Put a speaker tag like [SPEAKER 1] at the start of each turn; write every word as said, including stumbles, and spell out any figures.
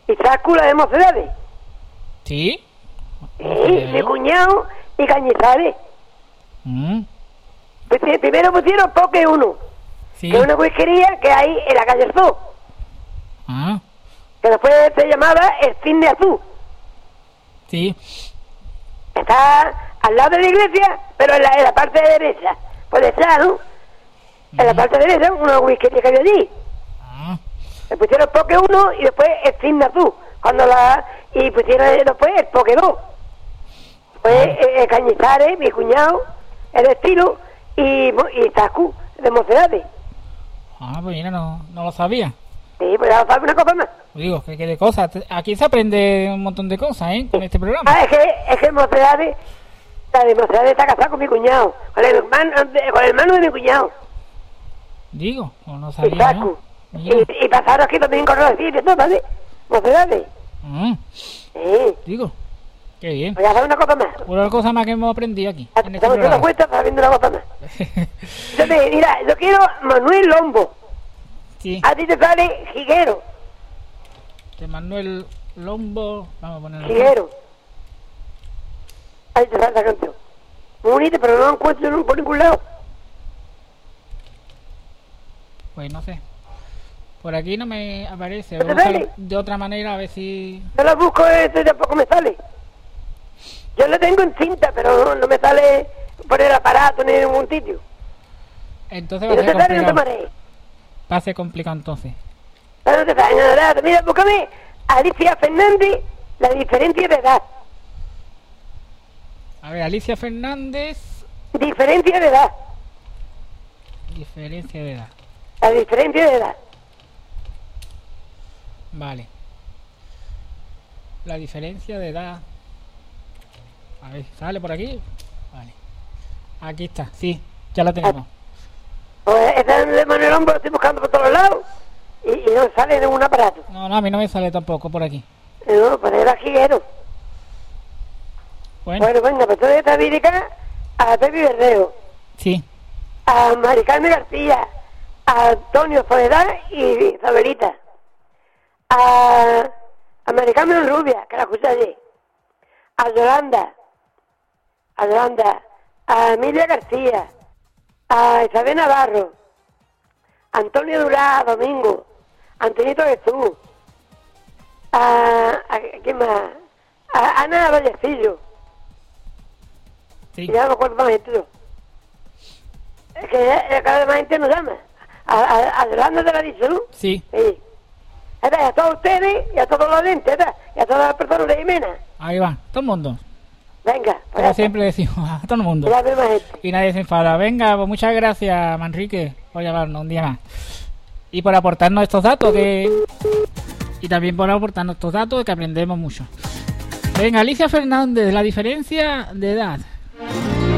[SPEAKER 1] Isacu, la de Mocedades.
[SPEAKER 2] ¿Sí?
[SPEAKER 1] Sí, mi cuñado y Cañizares.
[SPEAKER 2] Mm.
[SPEAKER 1] Pues, sí, primero pusieron Poke uno,
[SPEAKER 2] Sí.
[SPEAKER 1] que es una whiskería que hay en la calle Azul,
[SPEAKER 2] Ah,
[SPEAKER 1] que después se llamaba el Cisne Azul.
[SPEAKER 2] sí.
[SPEAKER 1] Está al lado de la iglesia, pero en la, en la parte derecha. Por detrás, ¿no? En la parte derecha, una whiskería que había allí.
[SPEAKER 2] Ah,
[SPEAKER 1] Le pusieron Poke uno y después el Cisne Azul. Cuando la... Y pusieron después el Poke dos. Pues eh, Cañizares, mi cuñado, el estilo, y, Mo- y Isacu, de Mocedades.
[SPEAKER 2] ah, pues mira, no, no lo sabía.
[SPEAKER 1] Sí, pues ya sabe una cosa más.
[SPEAKER 2] Digo, que, que de cosas. Aquí se aprende un montón de cosas, ¿eh? Con este programa.
[SPEAKER 1] Ah, es que, es que Mocedades, la de Mocedades está casada con mi cuñado, con el hermano de, con el hermano de mi cuñado,
[SPEAKER 2] Digo, no, no sabía,
[SPEAKER 1] Isacu.
[SPEAKER 2] ¿no?
[SPEAKER 1] Y, y pasaron aquí también con los y todo, ¿vale? Mocedades.
[SPEAKER 2] Mm,
[SPEAKER 1] Sí,
[SPEAKER 2] digo, qué bien.
[SPEAKER 1] pues ya sabe una cosa más.
[SPEAKER 2] Una cosa más que hemos aprendido aquí, en este
[SPEAKER 1] Estamos dando
[SPEAKER 2] programa.
[SPEAKER 1] cuenta sabiendo una cosa más. Entonces, mira, yo quiero Manuel Lombo.
[SPEAKER 2] Sí,
[SPEAKER 1] A ti te sale Jiguero.
[SPEAKER 2] de Manuel Lombo. Vamos a ponerlo.
[SPEAKER 1] Jiguero. Ahí te sale esa canción. Muy bonita, pero no la encuentro en- por ningún lado.
[SPEAKER 2] Pues no sé. Por aquí no me aparece.
[SPEAKER 1] ¿No
[SPEAKER 2] Voy a
[SPEAKER 1] te
[SPEAKER 2] buscar
[SPEAKER 1] sale?
[SPEAKER 2] de otra manera a ver si...
[SPEAKER 1] Yo la busco, este tampoco me sale. Yo la tengo en cinta, pero no, no me sale por el aparato ni en ningún sitio.
[SPEAKER 2] Entonces
[SPEAKER 1] Si
[SPEAKER 2] va
[SPEAKER 1] no
[SPEAKER 2] a ser
[SPEAKER 1] te sale, no te
[SPEAKER 2] complicado.
[SPEAKER 1] marees.
[SPEAKER 2] Va a ser complicado entonces.
[SPEAKER 1] No te sale nada. Mira, búscame Alicia Fernández, la diferencia de edad.
[SPEAKER 2] A ver, Alicia Fernández.
[SPEAKER 1] Diferencia de edad.
[SPEAKER 2] Diferencia de edad.
[SPEAKER 1] La diferencia de edad.
[SPEAKER 2] Vale. La diferencia de edad. A ver, ¿sale por aquí? Vale. Aquí está, sí, ya la tenemos.
[SPEAKER 1] Pues esa de Manuel Lombo lo estoy buscando por todos lados y, y no sale en ningún aparato.
[SPEAKER 2] No, no, a mí no me sale tampoco por aquí.
[SPEAKER 1] No, pues era Jiguero.
[SPEAKER 2] Bueno,
[SPEAKER 1] Bueno, venga, pues toda esta vírica a Pepe Berreo,
[SPEAKER 2] sí.
[SPEAKER 1] a Mari Carmen García, a Antonio Soledad y Isabelita, a, a Mari Carmen Rubia, que la escuché allí, a Yolanda, a Yolanda, a Emilia García, a Isabel Navarro, a Antonio Durá, Domingo, a Antonito Jesús, a, a ¿quién más? A Ana Vallecillo.
[SPEAKER 2] Sí.
[SPEAKER 1] Ya no me acuerdo más gente yo. Es que eh, cada vez más gente nos llama. A, a, a Yolanda te lo ha dicho, ¿no?
[SPEAKER 2] Sí,
[SPEAKER 1] Sí. Esta, y a todos ustedes y a todos los lentes, esta, y a todas las personas de Jimena.
[SPEAKER 2] ahí va, todo el mundo.
[SPEAKER 1] Venga, pues
[SPEAKER 2] Como
[SPEAKER 1] ya
[SPEAKER 2] siempre decimos, a todo el mundo.
[SPEAKER 1] ya ve más gente.
[SPEAKER 2] Y nadie se enfada. Venga, pues muchas gracias, Manrique, por llamarnos un día más. Y por aportarnos estos datos que... Y también por aportarnos estos datos que aprendemos mucho. Venga, Alicia Fernández, la diferencia de edad.